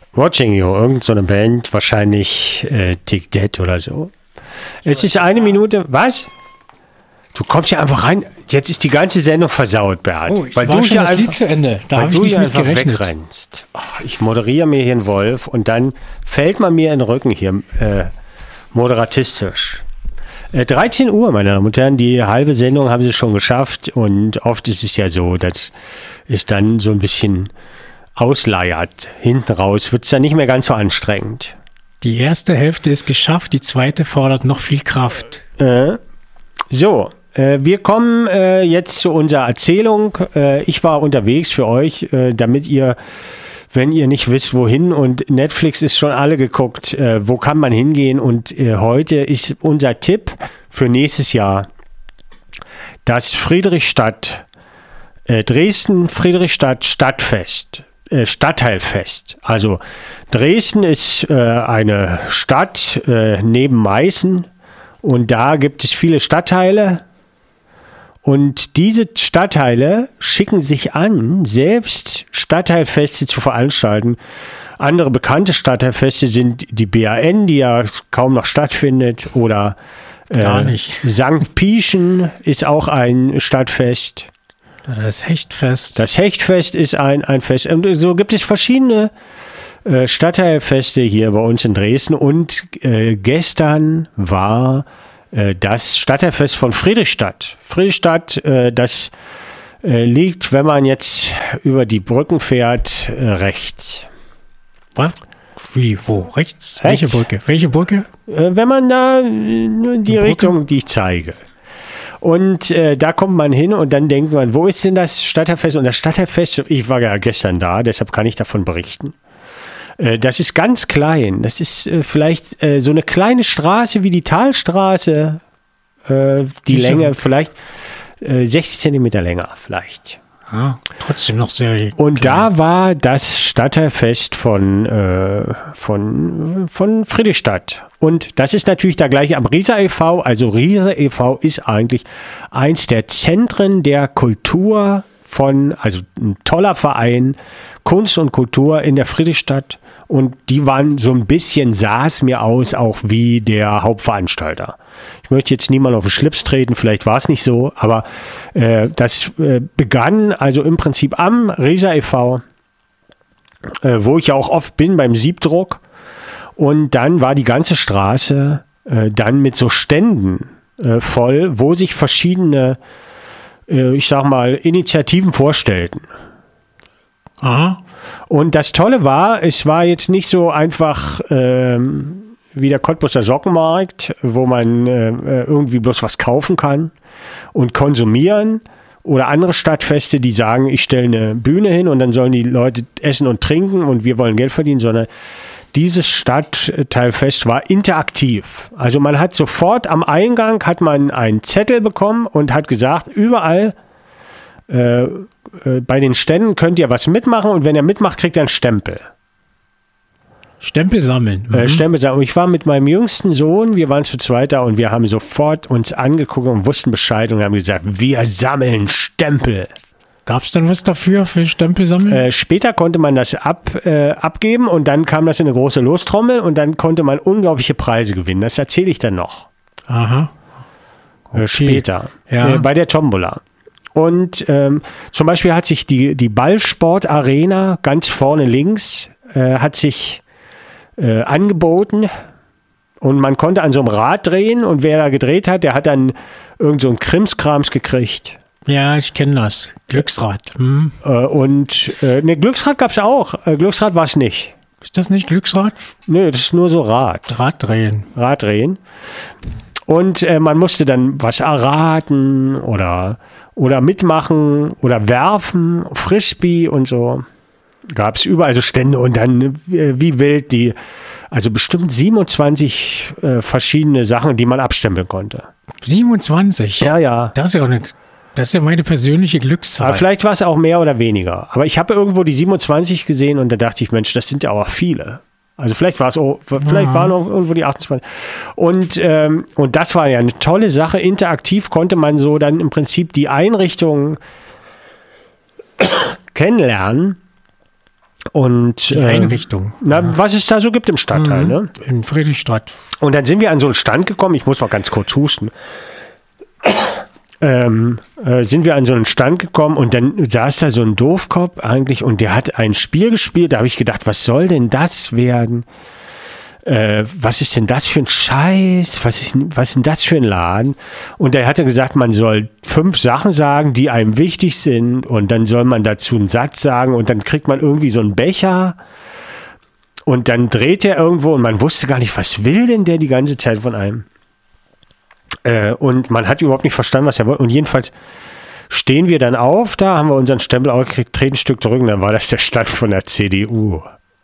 Watching You, irgend so eine Band, wahrscheinlich Take That oder so. Es ist 1 Minute, was? Du kommst hier einfach rein, jetzt ist die ganze Sendung versaut, Bert. Oh, weil du hier das Lied zu Ende, da habe ich nicht mit gerechnet. Wegrennst. Oh, ich moderiere mir hier einen Wolf und dann fällt man mir in den Rücken hier, moderatistisch. 13 Uhr, meine Damen und Herren, die halbe Sendung haben sie schon geschafft und oft ist es ja so, dass es dann so ein bisschen ausleiert. Hinten raus wird es dann nicht mehr ganz so anstrengend. Die erste Hälfte ist geschafft, die zweite fordert noch viel Kraft. So, wir kommen jetzt zu unserer Erzählung. Ich war unterwegs für euch, damit ihr, wenn ihr nicht wisst, wohin, und Netflix ist schon alle geguckt, wo kann man hingehen, und heute ist unser Tipp für nächstes Jahr das Dresden-Friedrichstadt Stadtfest. Stadtteilfest. Also Dresden ist eine Stadt neben Meißen, und da gibt es viele Stadtteile, und diese Stadtteile schicken sich an, selbst Stadtteilfeste zu veranstalten. Andere bekannte Stadtteilfeste sind die BAN, die ja kaum noch stattfindet, oder Gar nicht. St. Pieschen ist auch ein Stadtfest. Das Hechtfest. Das Hechtfest ist ein Fest. Und so gibt es verschiedene Stadtteilfeste hier bei uns in Dresden. Und gestern war das Stadtteilfest von Friedrichstadt. Friedrichstadt, das liegt, wenn man jetzt über die Brücken fährt, Was? Wie, wo? Rechts? Rechts. Welche Brücke? Wenn man da in die Richtung, die ich zeige. Und da kommt man hin und dann denkt man, wo ist denn das Stadtteilfest? Und das Stadtteilfest, ich war ja gestern da, deshalb kann ich davon berichten. Das ist ganz klein. Das ist vielleicht so eine kleine Straße wie die Talstraße. Die Länge vielleicht 60 Zentimeter länger vielleicht. Ja, trotzdem noch sehr Und da war das Stadtteilfest von Friedrichstadt. Und das ist natürlich da gleich am Rieser e.V. Also Rieser e.V. ist eigentlich eins der Zentren der Kultur also ein toller Verein, Kunst und Kultur in der Friedrichstadt. Und die waren so ein bisschen, sah es mir aus, auch wie der Hauptveranstalter. Ich möchte jetzt niemand auf den Schlips treten, vielleicht war es nicht so, aber das begann also im Prinzip am Rieser e.V., wo ich ja auch oft bin beim Siebdruck. Und dann war die ganze Straße dann mit so Ständen voll, wo sich verschiedene, ich sag mal, Initiativen vorstellten. Aha. Und das Tolle war, es war jetzt nicht so einfach wie der Cottbuser Sockenmarkt, wo man irgendwie bloß was kaufen kann und konsumieren, oder andere Stadtfeste, die sagen, ich stelle eine Bühne hin und dann sollen die Leute essen und trinken und wir wollen Geld verdienen, sondern dieses Stadtteilfest war interaktiv. Also man hat sofort am Eingang hat man einen Zettel bekommen und hat gesagt, überall bei den Ständen könnt ihr was mitmachen, und wenn ihr mitmacht, kriegt ihr einen Stempel. Stempel sammeln. Stempel sammeln. Und ich war mit meinem jüngsten Sohn, wir waren zu zweit da und wir haben sofort uns angeguckt und wussten Bescheid und haben gesagt, wir sammeln Stempel. Gab es dann was dafür für Stempel sammeln? Später konnte man das abgeben und dann kam das in eine große Lostrommel und dann konnte man unglaubliche Preise gewinnen. Das erzähle ich dann noch. Aha. Okay. Später. Ja. Bei der Tombola. Und zum Beispiel hat sich die Ballsport-Arena ganz vorne links hat sich angeboten, und man konnte an so einem Rad drehen, und wer da gedreht hat, der hat dann irgend so einen Krimskrams gekriegt. Ja, ich kenne das. Glücksrad. Glücksrad gab es auch. Glücksrad war es nicht. Ist das nicht Glücksrad? Nö, das ist nur so Raddrehen. Und man musste dann was erraten oder mitmachen oder werfen, Frisbee und so. Gab es überall so Stände und dann wie wild also bestimmt 27 verschiedene Sachen, die man abstempeln konnte. 27? Ja. Das ist ja meine persönliche Glückszahl. Aber vielleicht war es auch mehr oder weniger. Aber ich habe irgendwo die 27 gesehen und da dachte ich, Mensch, das sind ja auch viele. Also vielleicht waren auch irgendwo die 28. Und das war ja eine tolle Sache. Interaktiv konnte man so dann im Prinzip die Einrichtungen kennenlernen. Und Die Einrichtung. was es da so gibt im Stadtteil. Ne? In Friedrichstadt. Und dann sind wir an so einen Stand gekommen, ich muss mal ganz kurz husten. Sind wir an so einen Stand gekommen und dann saß da so ein Doofkopf eigentlich und der hat ein Spiel gespielt, da habe ich gedacht, was soll denn das werden? Was ist denn das für ein Scheiß? Was ist denn das für ein Laden? Und er hatte gesagt, man soll 5 Sachen sagen, die einem wichtig sind und dann soll man dazu einen Satz sagen und dann kriegt man irgendwie so einen Becher und dann dreht er irgendwo und man wusste gar nicht, was will denn der die ganze Zeit von einem? Und man hat überhaupt nicht verstanden, was er wollte. Und jedenfalls stehen wir dann auf, da haben wir unseren Stempel aufgekriegt, treten ein Stück zurück und dann war das der Stand von der CDU.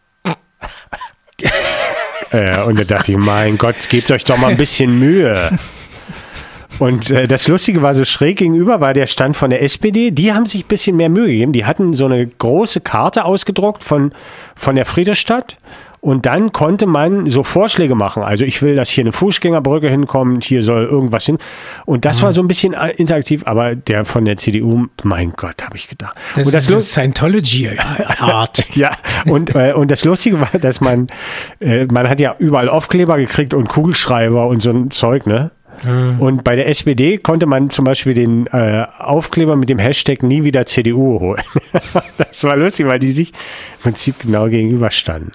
Und da dachte ich, mein Gott, gebt euch doch mal ein bisschen Mühe. Und das Lustige war, so schräg gegenüber war der Stand von der SPD. Die haben sich ein bisschen mehr Mühe gegeben. Die hatten so eine große Karte ausgedruckt von der Friedrichstadt. Und dann konnte man so Vorschläge machen. Also ich will, dass hier eine Fußgängerbrücke hinkommt, hier soll irgendwas hin. Und das war so ein bisschen interaktiv. Aber der von der CDU, mein Gott, habe ich gedacht. Das ist Scientology-Art. Ja, und das Lustige war, dass man hat ja überall Aufkleber gekriegt und Kugelschreiber und so ein Zeug, ne? Und bei der SPD konnte man zum Beispiel den Aufkleber mit dem Hashtag nie wieder CDU holen. Das war lustig, weil die sich im Prinzip genau gegenüberstanden.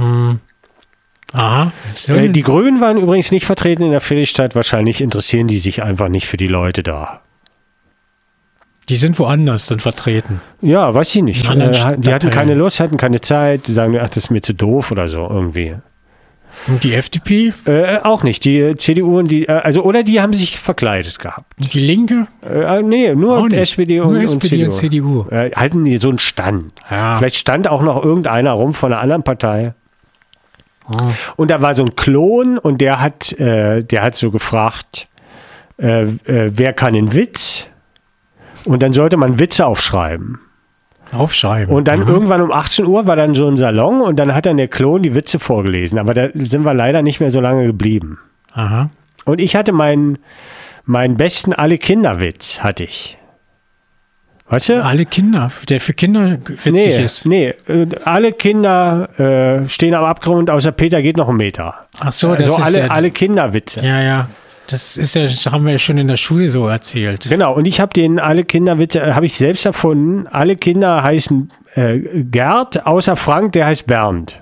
Aha. Die Grünen waren übrigens nicht vertreten in der Friedrichstadt. Wahrscheinlich interessieren die sich einfach nicht für die Leute da. Die sind woanders dann vertreten. Ja, weiß ich nicht. Die hatten keine Lust, hatten keine Zeit. Die sagen, ach, das ist mir zu doof oder so irgendwie. Und die FDP? Auch nicht. Die CDU und die, oder die haben sich verkleidet gehabt. Die Linke? Nee, nur SPD und SPD und CDU. Halten die so einen Stand. Ja. Vielleicht stand auch noch irgendeiner rum von einer anderen Partei. Und da war so ein Klon und der hat so gefragt, wer kann einen Witz? Und dann sollte man Witze aufschreiben. Und dann irgendwann um 18 Uhr war dann so ein Salon und dann hat dann der Klon die Witze vorgelesen. Aber da sind wir leider nicht mehr so lange geblieben. Aha. Und ich hatte meinen besten Alle-Kinder-Witz, hatte ich. Weißt du? Alle Kinder, der für Kinder witzig ist. Nee, alle Kinder stehen am Abgrund, außer Peter geht noch einen Meter. Ach so, das ist ja alle Kinderwitze. Ja. Das haben wir ja schon in der Schule so erzählt. Genau, und ich habe alle Kinderwitze, habe ich selbst erfunden. Alle Kinder heißen Gerd, außer Frank, der heißt Bernd.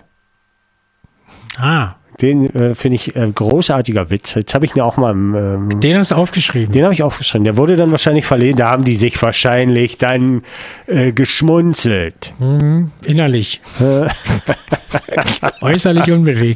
Den finde ich großartiger Witz. Jetzt habe ich ihn auch mal Den hast du aufgeschrieben? Den habe ich aufgeschrieben. Der wurde dann wahrscheinlich verlesen. Da haben die sich wahrscheinlich dann geschmunzelt. Innerlich. Äußerlich unbewegt.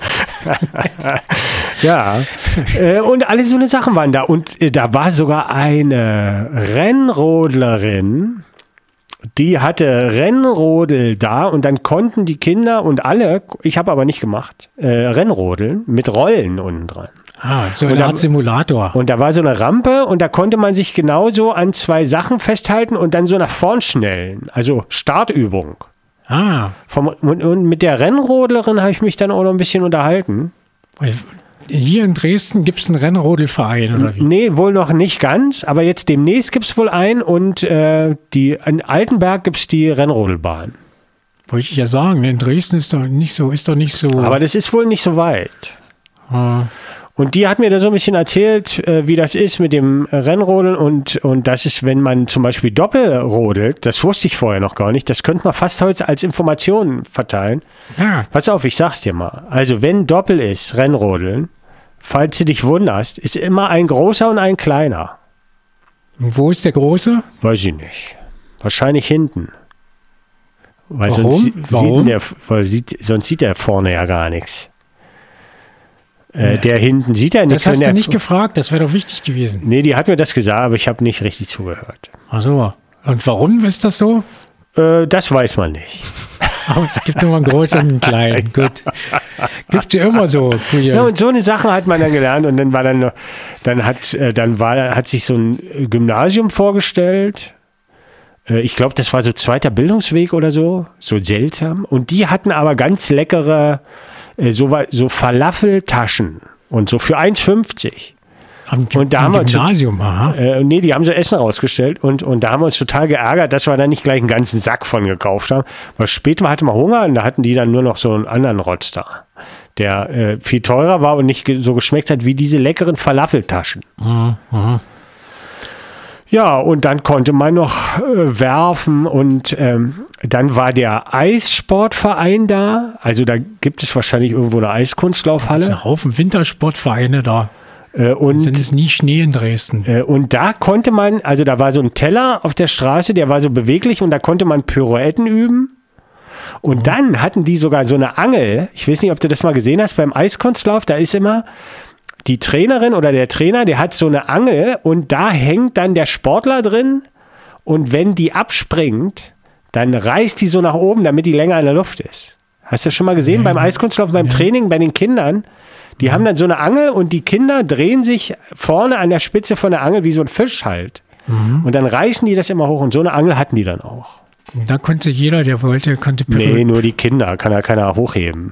Ja. Und alle so eine Sachen waren da. Und da war sogar eine Rennrodlerin, die hatte Rennrodel da und dann konnten die Kinder und alle, ich habe aber nicht gemacht, Rennrodeln mit Rollen unten dran. So eine Art Simulator. Und da war so eine Rampe und da konnte man sich genauso an 2 Sachen festhalten und dann so nach vorn schnellen. Also Startübung. Und mit der Rennrodlerin habe ich mich dann auch noch ein bisschen unterhalten. Hier in Dresden gibt es einen Rennrodelverein, oder wie? Nee, wohl noch nicht ganz, aber jetzt demnächst gibt es wohl einen und in Altenberg gibt es die Rennrodelbahn. Wollte ich ja sagen, in Dresden ist doch nicht so. Aber das ist wohl nicht so weit. Und die hat mir da so ein bisschen erzählt, wie das ist mit dem Rennrodeln und das ist, wenn man zum Beispiel Doppel rodelt, das wusste ich vorher noch gar nicht, das könnte man fast heute als Information verteilen. Pass auf, ich sag's dir mal. Also wenn Doppel ist, Rennrodeln, falls du dich wunderst, ist immer ein großer und ein kleiner. Und wo ist der große? Weiß ich nicht. Wahrscheinlich hinten. Weil Warum? Sonst sieht der vorne ja gar nichts. Der hinten sieht ja nichts. Das hast du nicht gefragt, das wäre doch wichtig gewesen. Nee, die hat mir das gesagt, aber ich habe nicht richtig zugehört. Ach so. Und warum ist das so? Das weiß man nicht. Aber es gibt immer einen großen und einen kleinen. Gut. Gibt ja immer so. Ja, und so eine Sache hat man dann gelernt und dann hat sich so ein Gymnasium vorgestellt. Ich glaube, das war so 2. Bildungsweg oder so seltsam. Und die hatten aber ganz leckere so Falafeltaschen und so für 1,50. Und da haben wir Gymnasium, nee, die haben so Essen rausgestellt und da haben wir uns total geärgert, dass wir da nicht gleich einen ganzen Sack von gekauft haben. Weil später hatte man Hunger und da hatten die dann nur noch so einen anderen Rotz da, der viel teurer war und nicht so geschmeckt hat wie diese leckeren Falafeltaschen. Ja, und dann konnte man noch werfen und dann war der Eissportverein da. Also da gibt es wahrscheinlich irgendwo eine Eiskunstlaufhalle. Ein Haufen Wintersportvereine da. Und dann ist nie Schnee in Dresden. Und da konnte man, also da war so ein Teller auf der Straße, der war so beweglich und da konnte man Pirouetten üben. Und dann hatten die sogar so eine Angel. Ich weiß nicht, ob du das mal gesehen hast beim Eiskunstlauf. Da ist immer die Trainerin oder der Trainer, der hat so eine Angel und da hängt dann der Sportler drin. Und wenn die abspringt, dann reißt die so nach oben, damit die länger in der Luft ist. Hast du das schon mal gesehen beim Eiskunstlauf, beim Training bei den Kindern? Die haben dann so eine Angel und die Kinder drehen sich vorne an der Spitze von der Angel wie so ein Fisch halt. Und dann reißen die das immer hoch und so eine Angel hatten die dann auch. Da konnte jeder, der wollte, Nee, nur die Kinder, kann ja keiner hochheben.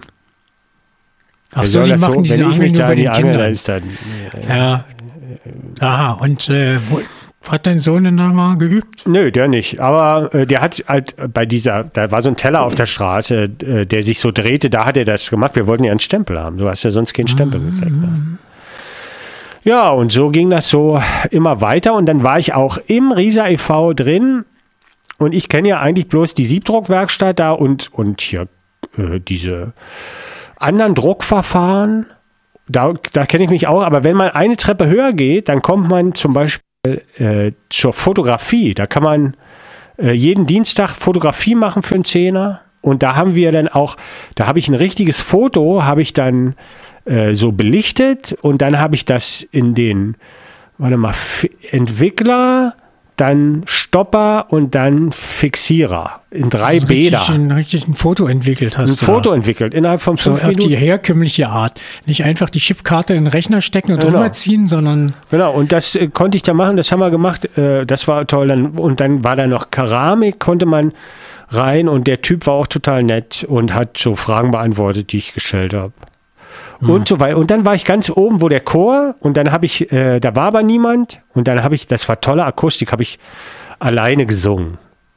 Ach so, die machen diese Angel nur bei den Kindern. Ist dann, ja. Aha, und hat dein Sohn denn da mal geübt? Nö, der nicht. Aber der hat halt da war so ein Teller auf der Straße, der sich so drehte, da hat er das gemacht. Wir wollten ja einen Stempel haben. Du hast ja sonst keinen Stempel gekriegt. Ne? Ja, und so ging das so immer weiter. Und dann war ich auch im Riesa e.V. drin. Und ich kenne ja eigentlich bloß die Siebdruckwerkstatt da und hier diese anderen Druckverfahren. Da kenne ich mich auch. Aber wenn man eine Treppe höher geht, dann kommt man zum Beispiel zur Fotografie. Da kann man jeden Dienstag Fotografie machen für einen Zehner. Und da haben wir dann auch, da habe ich ein richtiges Foto, habe ich dann so belichtet und dann habe ich das in den, Entwickler, dann Stopper und dann Fixierer in 3 Bäder. Richtig ein Foto entwickelt hast du. Ein Foto entwickelt, innerhalb von 5 Minuten. Auf die herkömmliche Art. Nicht einfach die Chipkarte in den Rechner stecken und drüber ziehen, sondern... Genau, und das konnte ich da machen, das haben wir gemacht, das war toll. Und dann war da noch Keramik, konnte man rein und der Typ war auch total nett und hat so Fragen beantwortet, die ich gestellt habe. Und so weiter. Und dann war ich ganz oben, wo der Chor, und dann habe ich, da war aber niemand, und dann habe ich, das war tolle Akustik, habe ich alleine gesungen.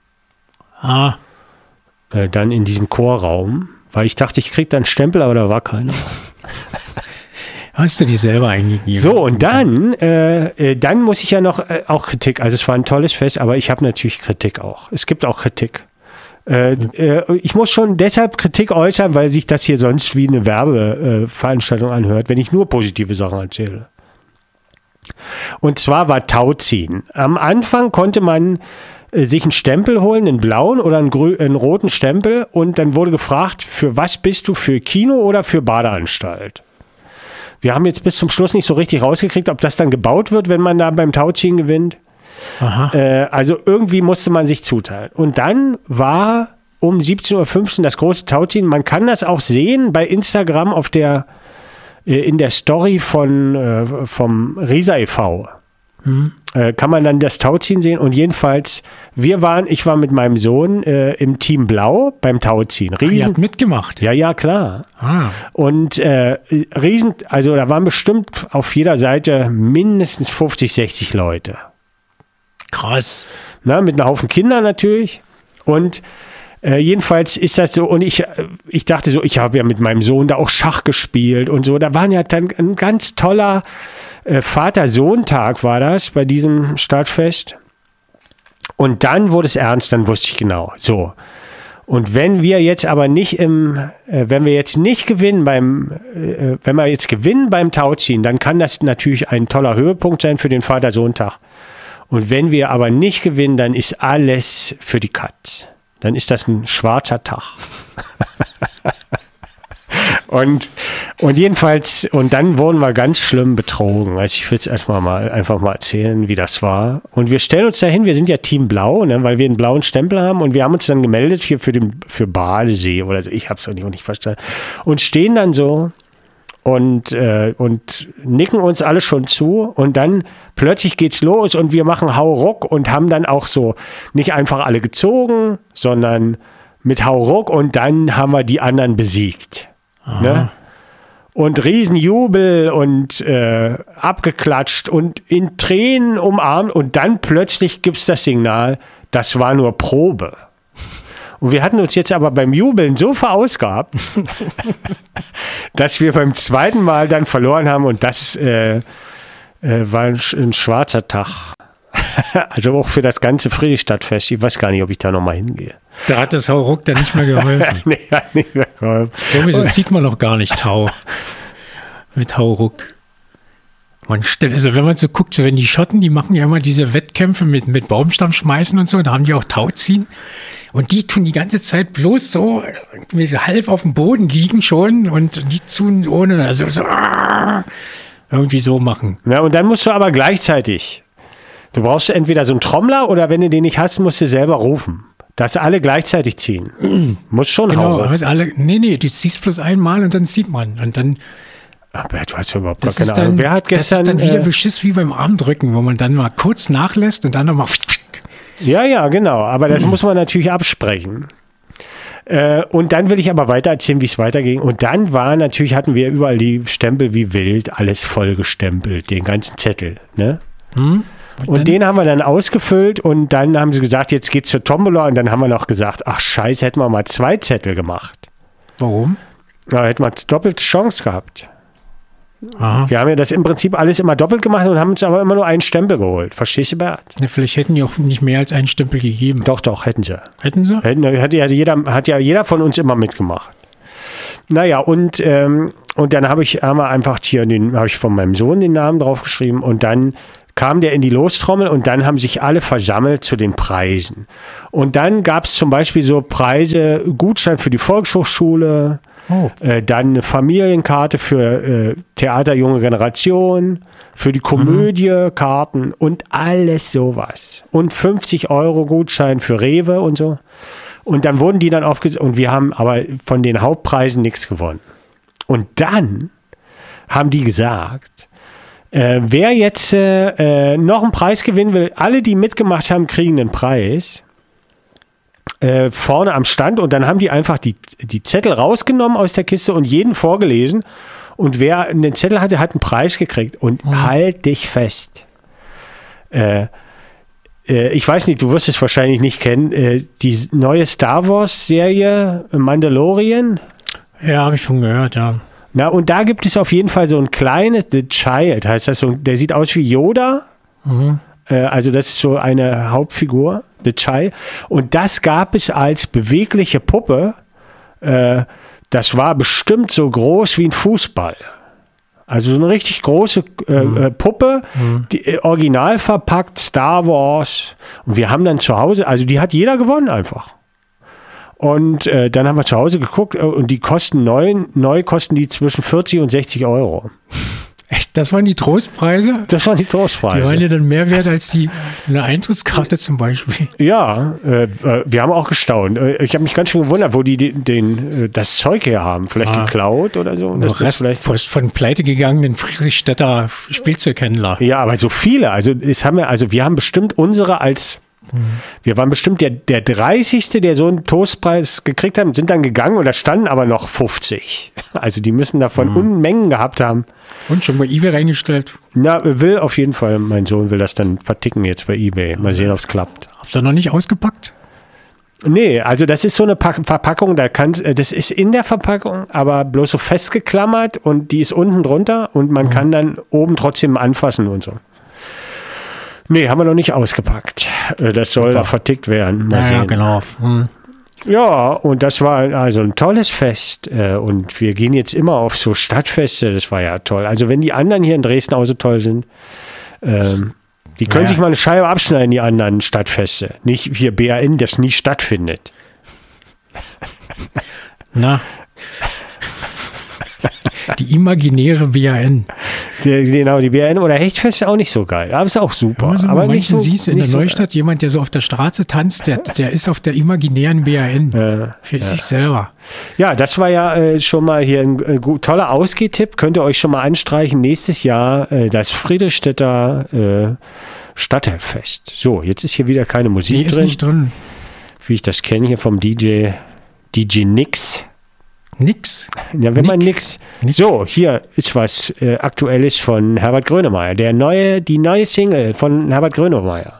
Dann in diesem Chorraum, weil ich dachte, ich kriege da einen Stempel, aber da war keiner. Hast du die selber eingegeben? So, und dann muss ich ja noch auch Kritik, also es war ein tolles Fest, aber ich habe natürlich Kritik auch. Es gibt auch Kritik. Ich muss schon deshalb Kritik äußern, weil sich das hier sonst wie eine Werbeveranstaltung anhört, wenn ich nur positive Sachen erzähle. Und zwar war Tauziehen. Am Anfang konnte man sich einen Stempel holen, einen blauen oder einen roten Stempel, und dann wurde gefragt, für was bist du, für Kino oder für Badeanstalt? Wir haben jetzt bis zum Schluss nicht so richtig rausgekriegt, ob das dann gebaut wird, wenn man da beim Tauziehen gewinnt. Also irgendwie musste man sich zuteilen. Und dann war um 17.15 Uhr das große Tauziehen. Man kann das auch sehen bei Instagram in der Story vom Riesa e.V. Kann man dann das Tauziehen sehen. Und jedenfalls, ich war mit meinem Sohn im Team Blau beim Tauziehen. Ihr habt mitgemacht? Ja, klar. Und also da waren bestimmt auf jeder Seite mindestens 50, 60 Leute. Krass. Mit einem Haufen Kindern natürlich. Und jedenfalls ist das so, und ich dachte so, ich habe ja mit meinem Sohn da auch Schach gespielt und so. Da waren ja dann ein ganz toller Vater-Sohn-Tag war das bei diesem Stadtfest. Und dann wurde es ernst, dann wusste ich genau. So. Und wenn wir jetzt aber nicht wenn wir jetzt gewinnen beim Tauziehen, dann kann das natürlich ein toller Höhepunkt sein für den Vater-Sohn-Tag. Und wenn wir aber nicht gewinnen, dann ist alles für die Katz. Dann ist das ein schwarzer Tag. und jedenfalls, und dann wurden wir ganz schlimm betrogen. Also ich will es einfach mal erzählen, wie das war. Und wir stellen uns dahin, wir sind ja Team Blau, ne, weil wir einen blauen Stempel haben, und wir haben uns dann gemeldet hier für Badesee oder so. Ich habe es auch nicht verstanden. Und stehen dann so und nicken uns alle schon zu, und dann plötzlich geht's los und wir machen Hauruck und haben dann auch so nicht einfach alle gezogen, sondern mit Hauruck, und dann haben wir die anderen besiegt. Ne? und Riesenjubel und abgeklatscht und in Tränen umarmt und dann plötzlich gibt es das Signal, das war nur Probe. Und wir hatten uns jetzt aber beim Jubeln so verausgabt, dass wir beim zweiten Mal dann verloren haben und das war ein schwarzer Tag. Also auch für das ganze Friedrichstadtfest. Ich weiß gar nicht, ob ich da nochmal hingehe. Da hat das Hauruck dann nicht mehr geholfen. Nee, hat nicht mehr geholfen. Sowieso sieht man noch gar nicht Tau. Mit Hauruck. Also wenn man so guckt, wenn die Schotten, die machen ja immer diese Wettkämpfe mit Baumstamm schmeißen und so, da haben die auch Tauziehen. Und die tun die ganze Zeit bloß so halb auf dem Boden liegen schon und die tun ohne, also so, irgendwie so machen. Ja, und dann musst du aber gleichzeitig, du brauchst entweder so einen Trommler oder wenn du den nicht hast, musst du selber rufen. Dass alle gleichzeitig ziehen. Muss schon genau, hauen. Nee, du ziehst bloß einmal und dann zieht man. Und dann. Aber du hast ja überhaupt gar keine Ahnung. Wer hat gestern, das ist dann wieder Beschiss wie beim Armdrücken, wo man dann mal kurz nachlässt und dann nochmal. Ja, genau. Aber das muss man natürlich absprechen. Und dann will ich aber weiter erzählen, wie es weiterging. Und dann hatten wir überall die Stempel wie wild, alles voll gestempelt, den ganzen Zettel. Ne? Und den haben wir dann ausgefüllt und dann haben sie gesagt, jetzt geht's zur Tombola und dann haben wir noch gesagt, ach scheiße, hätten wir mal 2 Zettel gemacht. Warum? Ja, hätten wir doppelte Chance gehabt. Aha. Wir haben ja das im Prinzip alles immer doppelt gemacht und haben uns aber immer nur einen Stempel geholt. Verstehst du, Bert? Ja, vielleicht hätten die auch nicht mehr als einen Stempel gegeben. Doch, hätten sie. Hätten sie? Hat ja jeder von uns immer mitgemacht. Naja, und dann habe ich von meinem Sohn den Namen draufgeschrieben und dann kam der in die Lostrommel und dann haben sich alle versammelt zu den Preisen. Und dann gab es zum Beispiel so Preise, Gutschein für die Volkshochschule, dann eine Familienkarte für Theater Junge Generation, für die Komödie, Karten und alles sowas. Und 50 € Gutschein für Rewe und so. Und dann wurden die dann aufgesetzt und wir haben aber von den Hauptpreisen nichts gewonnen. Und dann haben die gesagt, wer jetzt noch einen Preis gewinnen will, alle, die mitgemacht haben, kriegen einen Preis vorne am Stand und dann haben die einfach die Zettel rausgenommen aus der Kiste und jeden vorgelesen und wer einen Zettel hatte, hat einen Preis gekriegt und halt dich fest. Ich weiß nicht, du wirst es wahrscheinlich nicht kennen, die neue Star Wars Serie Mandalorian. Ja, habe ich schon gehört, ja. Na, und da gibt es auf jeden Fall so ein kleines, The Child heißt das so, der sieht aus wie Yoda. Also das ist so eine Hauptfigur, The Child. Und das gab es als bewegliche Puppe. Das war bestimmt so groß wie ein Fußball. Also so eine richtig große Puppe, die original verpackt, Star Wars. Und wir haben dann zu Hause, also die hat jeder gewonnen einfach. Und dann haben wir zu Hause geguckt und die kosten neu kosten die zwischen 40 und 60 €. Echt? Das waren die Trostpreise? Das waren die Trostpreise. Die waren ja dann mehr wert als eine Eintrittskarte zum Beispiel. Ja, wir haben auch gestaunt. Ich habe mich ganz schön gewundert, wo die das Zeug her haben. Vielleicht geklaut oder so. Das ist vielleicht von pleite gegangenen Friedrichstädter Spielzeughändler. Ja, aber so viele. Also wir haben bestimmt unsere als wir waren bestimmt der 30. der so einen Toastpreis gekriegt haben, sind dann gegangen und da standen aber noch 50. Also die müssen davon Unmengen gehabt haben. Und schon bei eBay reingestellt? Na, will auf jeden Fall, mein Sohn will das dann verticken jetzt bei eBay. Mal sehen, ob es klappt. Habt ihr noch nicht ausgepackt? Nee, also das ist so eine Verpackung, das ist in der Verpackung, aber bloß so festgeklammert und die ist unten drunter und man kann dann oben trotzdem anfassen und so. Nee, haben wir noch nicht ausgepackt. Das soll da vertickt werden. Mal sehen. Ja, genau. Ja, und das war also ein tolles Fest. Und wir gehen jetzt immer auf so Stadtfeste. Das war ja toll. Also wenn die anderen hier in Dresden auch so toll sind, die können sich mal eine Scheibe abschneiden, die anderen Stadtfeste. Nicht hier BAN, das nie stattfindet. Na. Die imaginäre BAN. Genau, die BAN oder Hechtfeste auch nicht so geil. Aber ist auch super. Also aber nicht so. Siehst du in der Neustadt jemand, der so auf der Straße tanzt, der ist auf der imaginären BAN. Für sich selber. Ja, das war ja schon mal hier ein toller Ausgehtipp. Könnt ihr euch schon mal anstreichen. Nächstes Jahr das Friedrichstädter Stadtteilfest. So, jetzt ist hier wieder keine Musik drin. Ist nicht drin. Wie ich das kenne hier vom DJ Nix. Nix. Ja, wenn man nix. So, hier ist was Aktuelles von Herbert Grönemeyer. Die neue Single von Herbert Grönemeyer.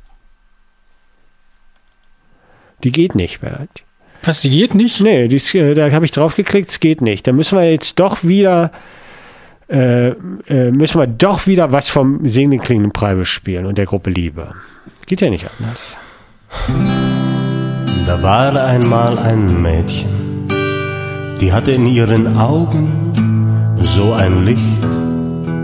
Die geht nicht, Bert. Was, die geht nicht? Nee, da habe ich drauf geklickt, es geht nicht. Da müssen wir jetzt doch wieder was vom Singenden Klingenden Preis spielen und der Gruppe Liebe. Geht ja nicht anders. Da war einmal ein Mädchen, die hatte in ihren Augen so ein Licht,